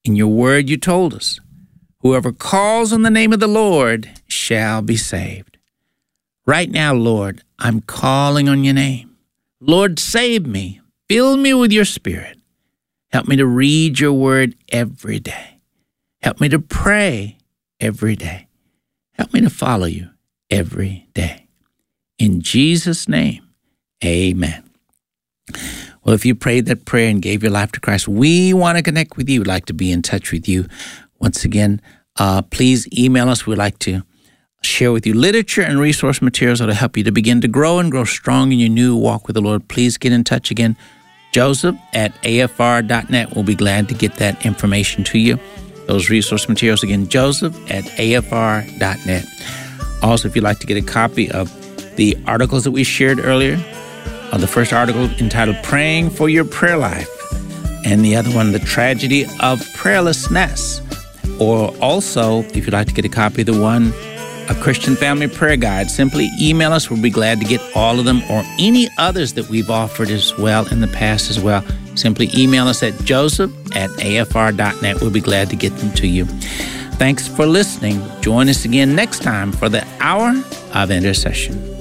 In your word, you told us, whoever calls on the name of the Lord shall be saved. Right now, Lord, I'm calling on your name. Lord, save me. Fill me with your Spirit. Help me to read your word every day. Help me to pray every day. Help me to follow you every day. In Jesus' name, amen. Well, if you prayed that prayer and gave your life to Christ, we want to connect with you. We'd like to be in touch with you. Once again, please email us. We'd like to share with you literature and resource materials that will help you to begin to grow and grow strong in your new walk with the Lord. Please get in touch again. Joseph@afr.net. We'll be glad to get that information to you. Those resource materials, again, Joseph@afr.net. Also, if you'd like to get a copy of the articles that we shared earlier, the first article entitled Praying for Your Prayer Life, and the other one, The Tragedy of Prayerlessness. Or also, if you'd like to get a copy of the one, A Christian Family Prayer Guide, simply email us. We'll be glad to get all of them or any others that we've offered as well in the past as well. Simply email us at joseph@afr.net. We'll be glad to get them to you. Thanks for listening. Join us again next time for the Hour of Intercession.